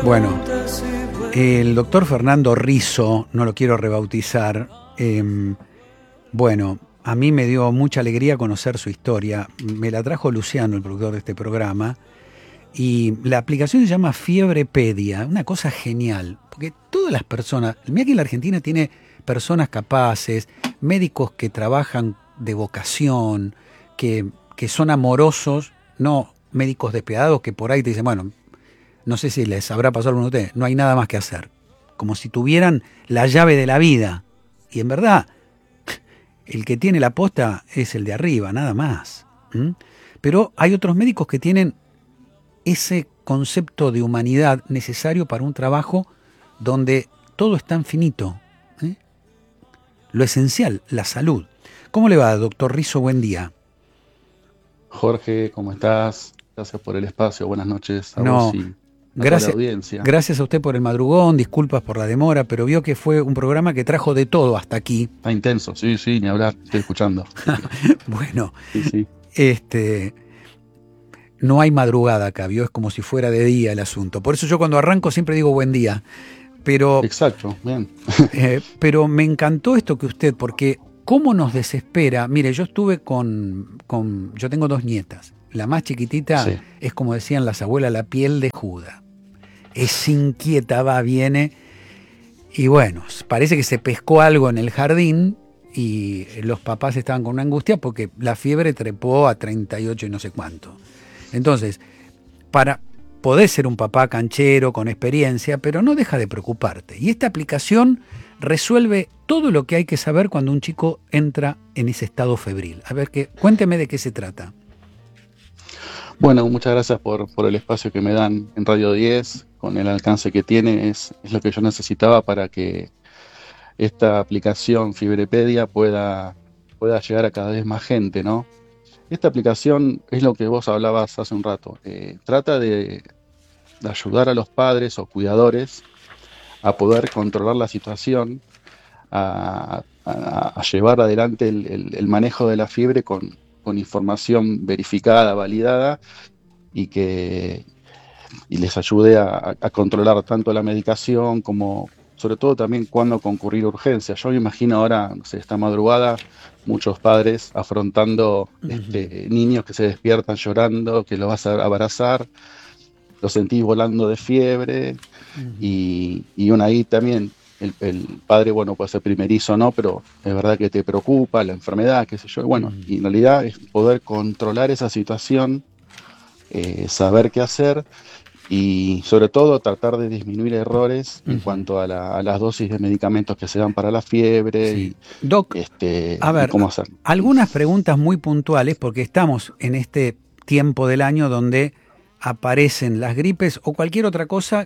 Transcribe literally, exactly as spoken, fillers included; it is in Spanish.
Bueno, el doctor Fernando Rizzo, no lo quiero rebautizar, eh, bueno, a mí me dio mucha alegría conocer su historia. Me la trajo Luciano, el productor de este programa, y la aplicación se llama Fiebrepedia, una cosa genial, porque todas las personas, mira que en la Argentina tiene personas capaces, médicos que trabajan de vocación, que, que son amorosos, no médicos despiadados que por ahí te dicen, bueno, no sé si les habrá pasado a alguno de ustedes, no hay nada más que hacer. Como si tuvieran la llave de la vida. Y en verdad, el que tiene la posta es el de arriba, nada más. ¿Mm? Pero hay otros médicos que tienen ese concepto de humanidad necesario para un trabajo donde todo es tan finito. ¿eh? Lo esencial, la salud. ¿Cómo le va, doctor Rizzo? Buen día. Jorge, ¿cómo estás? Gracias por el espacio. Buenas noches a No, vos y a toda la gracias, audiencia. gracias a usted por el madrugón, disculpas por la demora, pero vio que fue un programa que trajo de todo hasta aquí. Está intenso, sí, sí, ni hablar, estoy escuchando. Bueno, Sí, sí. este, no hay madrugada acá, vio, es como si fuera de día el asunto. Por eso yo cuando arranco siempre digo buen día. Pero, Exacto, bien. eh, pero me encantó esto que usted, porque cómo nos desespera. Mire, yo estuve con, con yo tengo dos nietas. La más chiquitita Sí. es, como decían las abuelas, la piel de Judas. Es inquieta, va, viene. Y bueno, parece que se pescó algo en el jardín y los papás estaban con una angustia porque la fiebre trepó a treinta y ocho y no sé cuánto. Entonces, para poder ser un papá canchero, con experiencia, pero no deja de preocuparte. Y esta aplicación resuelve todo lo que hay que saber cuando un chico entra en ese estado febril. A ver, que, cuénteme de qué se trata. Bueno, muchas gracias por, por el espacio que me dan en Radio diez, con el alcance que tiene, es, es lo que yo necesitaba para que esta aplicación Fibrepedia pueda, pueda llegar a cada vez más gente, ¿no? Esta aplicación es lo que vos hablabas hace un rato. Eh, trata de, de ayudar a los padres o cuidadores a poder controlar la situación, a, a- a llevar adelante el, el- el manejo de la fiebre con, con información verificada, validada, y que y les ayude a, a controlar tanto la medicación como, sobre todo, también cuándo concurrir a urgencias. Yo me imagino ahora, no sé, esta madrugada, muchos padres afrontando este, niños que se despiertan llorando, que los vas a abrazar, los sentís volando de fiebre, y, y uno ahí también, el, el padre, bueno, puede ser primerizo o no, pero es verdad que te preocupa la enfermedad, qué sé yo, y bueno, y en realidad es poder controlar esa situación, eh, saber qué hacer y sobre todo tratar de disminuir errores en Uh-huh. cuanto a, la, a las dosis de medicamentos que se dan para la fiebre. Sí. y, Doc, este, a y ver, cómo hacer. algunas preguntas muy puntuales, porque estamos en este tiempo del año donde aparecen las gripes o cualquier otra cosa